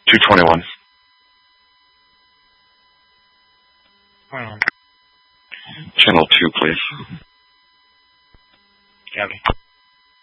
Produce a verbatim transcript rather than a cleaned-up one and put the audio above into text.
two twenty-one. Hold on. Channel two, please. Copy.